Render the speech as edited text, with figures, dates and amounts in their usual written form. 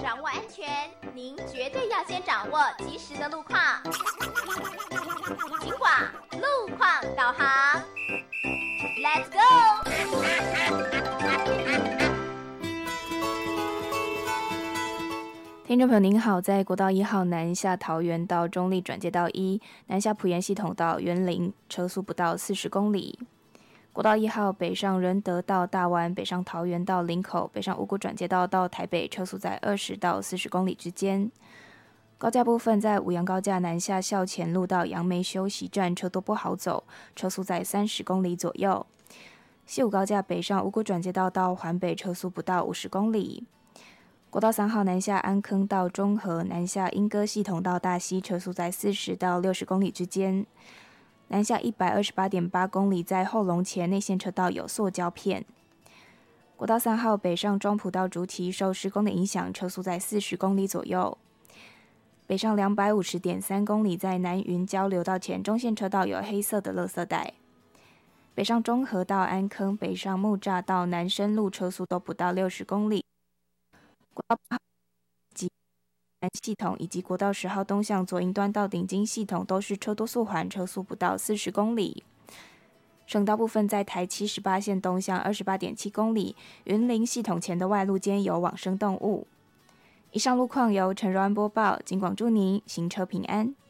掌握安全，您绝对要先掌握及时的路况。警广路况导航 ，Let's go！ 听众朋友您好，在国道1号南下桃园到中立转接道1，南下埔盐系统到园林，车速不到40公里。国道1号北上仁德到大湾，北上桃园到林口，北上五股转接道到台北，车速在20到40公里之间。高架部分在五杨高架南下校前路到杨梅休息站，车多不好走，车速在30公里左右。西武高架北上五股转接道到环北，车速不到50公里。国道3号南下安坑到中和，南下莺歌系统到大溪，车速在40到60公里之间。南下128.8公里，在后龙前内线车道有塑胶片。国道3号北上中埔到竹崎，受施工的影响，车速在40公里左右。北上250.3公里，在南云交流道前中线车道有黑色的垃圾袋。北上中和到安坑，北上木栅到南深路，车速都不到60公里。国道8号及南系统以及国道10号东向左营端到顶金系统都是车多速缓，车速不到40公里。省道部分在台78线东向28.7公里，云林系统前的外路间有往生动物。以上路况由陈柔安播报，警广祝您行车平安。